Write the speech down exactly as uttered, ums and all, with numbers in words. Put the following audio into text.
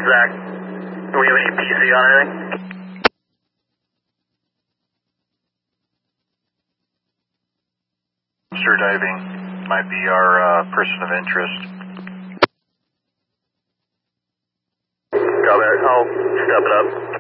Zach, do we have any P C on anything? Sure diving might be our uh, person of interest. Copy that. I'll step it up.